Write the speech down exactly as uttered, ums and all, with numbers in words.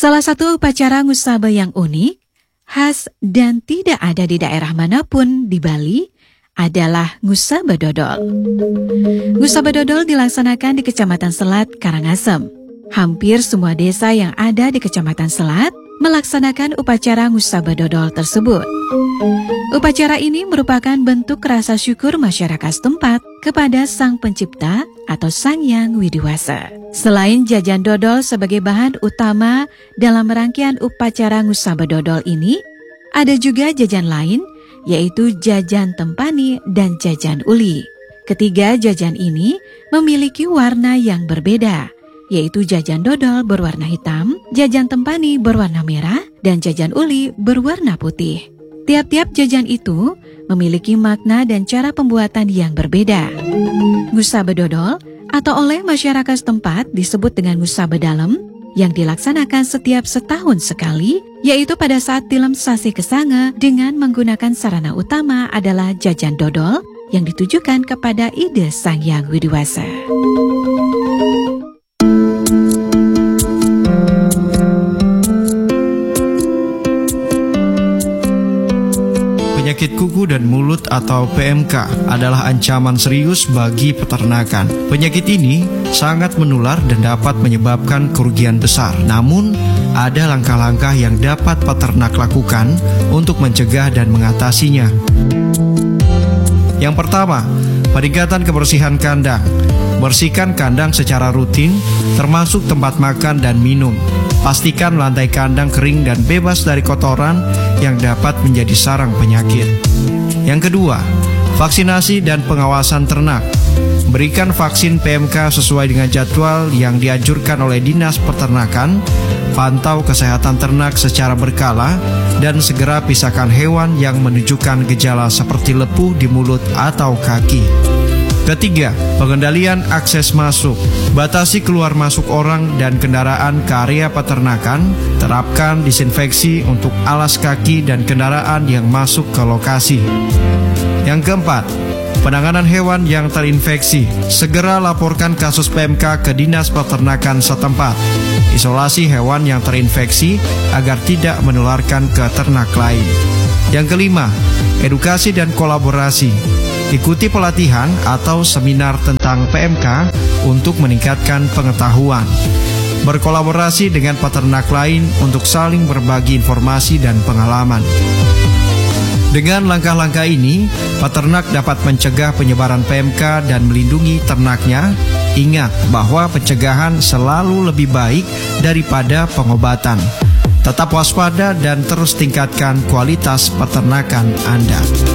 Salah satu upacara ngusaba yang unik, khas dan tidak ada di daerah manapun di Bali adalah ngusaba dodol. Ngusaba dodol dilaksanakan di Kecamatan Selat, Karangasem. Hampir semua desa yang ada di Kecamatan Selat melaksanakan upacara ngusaba dodol tersebut. Upacara ini merupakan bentuk rasa syukur masyarakat setempat kepada Sang Pencipta atau Sang Yang Widiwasa. Selain jajan dodol sebagai bahan utama dalam rangkaian upacara ngusaba dodol ini, ada juga jajan lain, yaitu jajan tempani dan jajan uli. Ketiga jajan ini memiliki warna yang berbeda, yaitu jajan dodol berwarna hitam, jajan tempani berwarna merah, dan jajan uli berwarna putih. Tiap-tiap jajan itu memiliki makna dan cara pembuatan yang berbeda. Ngusaba dodol atau oleh masyarakat setempat disebut dengan ngusaba dalem yang dilaksanakan setiap setahun sekali, yaitu pada saat tilem sasi Kesange dengan menggunakan sarana utama adalah jajan dodol yang ditujukan kepada ide Sang Yang Widiwasa. Penyakit kuku dan mulut atau P M K adalah ancaman serius bagi peternakan. Penyakit ini sangat menular dan dapat menyebabkan kerugian besar. Namun, ada langkah-langkah yang dapat peternak lakukan untuk mencegah dan mengatasinya. Yang pertama, peningkatan kebersihan kandang. Bersihkan kandang secara rutin, termasuk tempat makan dan minum. Pastikan lantai kandang kering dan bebas dari kotoran yang dapat menjadi sarang penyakit. Yang kedua, vaksinasi dan pengawasan ternak. Berikan vaksin P M K sesuai dengan jadwal yang dianjurkan oleh Dinas Peternakan, pantau kesehatan ternak secara berkala, dan segera pisahkan hewan yang menunjukkan gejala seperti lepuh di mulut atau kaki. Ketiga, pengendalian akses masuk. Batasi keluar masuk orang dan kendaraan ke area peternakan. Terapkan disinfeksi untuk alas kaki dan kendaraan yang masuk ke lokasi. Yang keempat, penanganan hewan yang terinfeksi. Segera laporkan kasus P M K ke Dinas Peternakan setempat. Isolasi hewan yang terinfeksi agar tidak menularkan ke ternak lain. Yang kelima, edukasi dan kolaborasi. Ikuti pelatihan atau seminar tentang P M K untuk meningkatkan pengetahuan. Berkolaborasi dengan peternak lain untuk saling berbagi informasi dan pengalaman. Dengan langkah-langkah ini, peternak dapat mencegah penyebaran P M K dan melindungi ternaknya. Ingat bahwa pencegahan selalu lebih baik daripada pengobatan. Tetap waspada dan terus tingkatkan kualitas peternakan Anda.